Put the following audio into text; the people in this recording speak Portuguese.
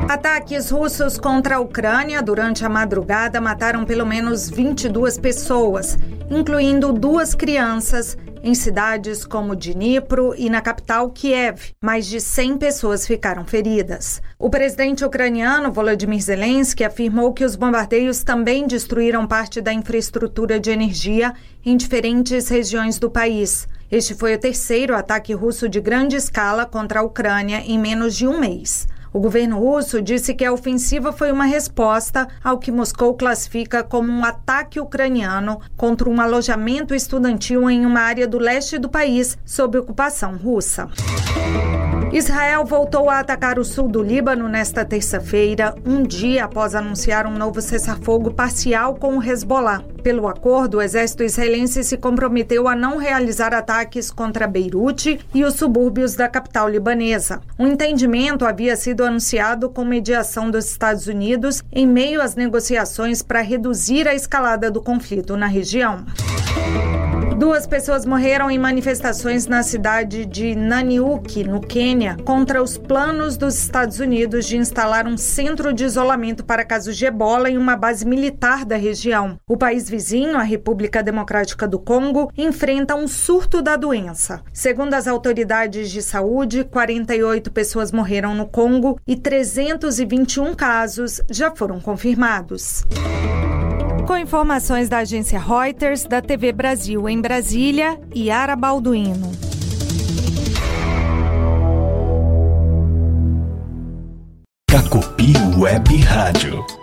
Ataques russos contra a Ucrânia durante a madrugada mataram pelo menos 22 pessoas, incluindo 2 crianças, em cidades como Dnipro e na capital Kiev. Mais de 100 pessoas ficaram feridas. O presidente ucraniano Volodymyr Zelensky afirmou que os bombardeios também destruíram parte da infraestrutura de energia em diferentes regiões do país. Este foi o 3º ataque russo de grande escala contra a Ucrânia em menos de um mês. O governo russo disse que a ofensiva foi uma resposta ao que Moscou classifica como um ataque ucraniano contra um alojamento estudantil em uma área do leste do país sob ocupação russa. Israel voltou a atacar o sul do Líbano nesta terça-feira, um dia após anunciar um novo cessar-fogo parcial com o Hezbollah. Pelo acordo, o exército israelense se comprometeu a não realizar ataques contra Beirute e os subúrbios da capital libanesa. O entendimento havia sido anunciado com mediação dos Estados Unidos em meio às negociações para reduzir a escalada do conflito na região. 2 pessoas morreram em manifestações na cidade de Nanyuki, no Quênia, contra os planos dos Estados Unidos de instalar um centro de isolamento para casos de ebola em uma base militar da região. O país vizinho, a República Democrática do Congo, enfrenta um surto da doença. Segundo as autoridades de saúde, 48 pessoas morreram no Congo e 321 casos já foram confirmados. Com informações da agência Reuters, da TV Brasil em Brasília, Yara Balduino. Cacopi Web Rádio.